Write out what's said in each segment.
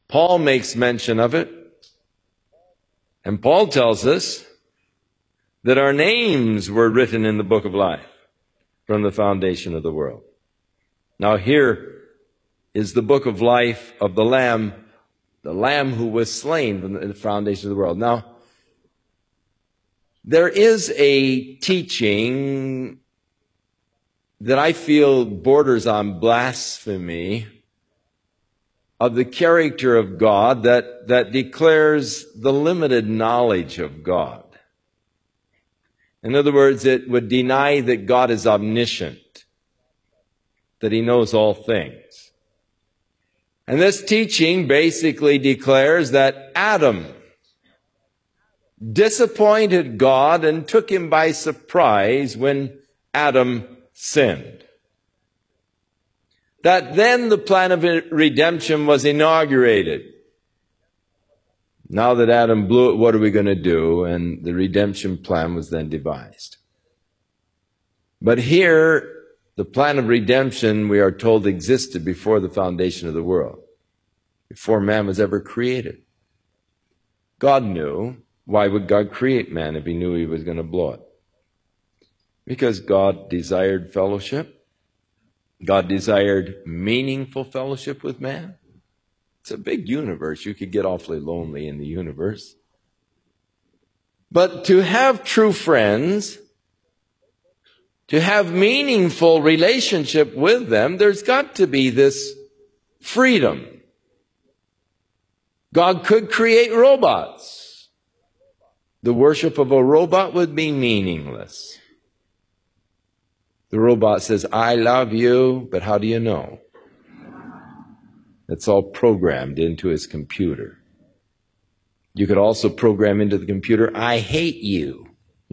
Paul makes mention of it. And Paul tells us that our names were written in the book of life from the foundation of the world. Now here is the book of life of the Lamb who was slain from the foundation of the world. Now, there is a teaching that I feel borders on blasphemy of the character of God that declares the limited knowledge of God. In other words, it would deny that God is omniscient, that he knows all things. And this teaching basically declares that Adam disappointed God and took him by surprise when Adam sinned. That then the plan of redemption was inaugurated. Now that Adam blew it, what are we going to do? And the redemption plan was then devised. But here, the plan of redemption, we are told, existed before the foundation of the world, before man was ever created. God knew. Why would God create man if he knew he was going to blow it? Because God desired fellowship. God desired meaningful fellowship with man. It's a big universe. You could get awfully lonely in the universe. But to have true friends, to have meaningful relationship with them, there's got to be this freedom. God could create robots. The worship of a robot would be meaningless. The robot says, I love you, but how do you know? It's all programmed into his computer. You could also program into the computer, I hate you.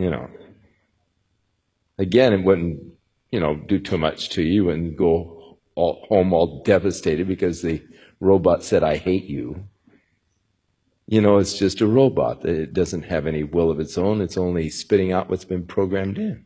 Again, it wouldn't, do too much to you. You wouldn't go home all devastated because the robot said, I hate you. It's just a robot. It doesn't have any will of its own. It's only spitting out what's been programmed in.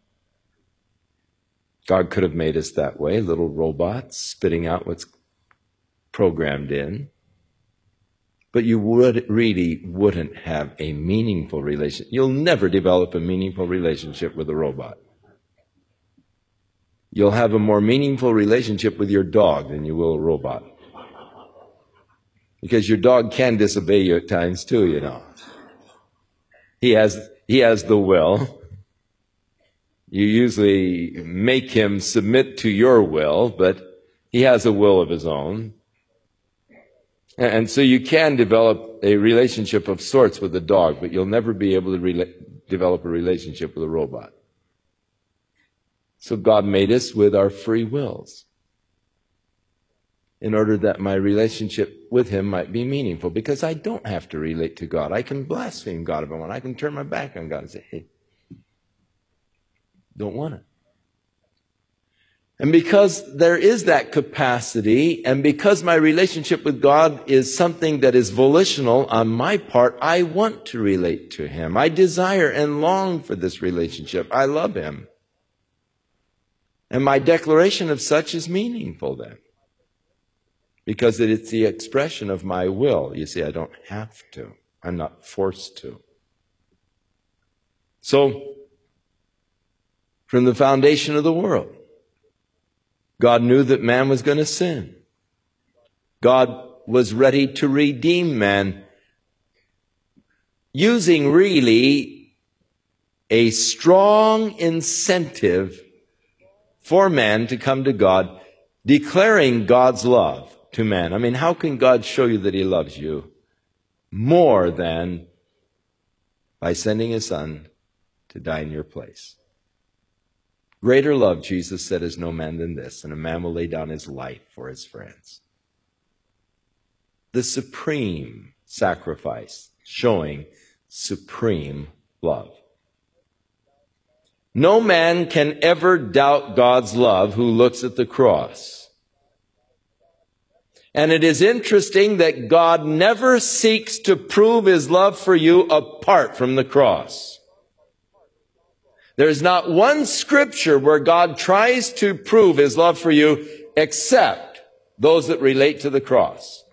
God could have made us that way, little robots spitting out what's programmed in. But you really wouldn't have a meaningful relationship. You'll never develop a meaningful relationship with a robot. You'll have a more meaningful relationship with your dog than you will a robot. Because your dog can disobey you at times too, He has the will. You usually make him submit to your will, but he has a will of his own. And so you can develop a relationship of sorts with a dog, but you'll never be able to develop a relationship with a robot. So God made us with our free wills, in order that my relationship with him might be meaningful. Because I don't have to relate to God. I can blaspheme God if I want. I can turn my back on God and say, hey, don't want it. And because there is that capacity, and because my relationship with God is something that is volitional on my part, I want to relate to him. I desire and long for this relationship. I love him. And my declaration of such is meaningful then, because it's the expression of my will. You see, I don't have to. I'm not forced to. So, from the foundation of the world, God knew that man was going to sin. God was ready to redeem man, using really a strong incentive for man to come to God, declaring God's love to man. I mean, how can God show you that he loves you more than by sending his son to die in your place? Greater love, Jesus said, is no man than this, and a man will lay down his life for his friends. The supreme sacrifice, showing supreme love. No man can ever doubt God's love who looks at the cross. And it is interesting that God never seeks to prove his love for you apart from the cross. There's not one scripture where God tries to prove his love for you except those that relate to the cross.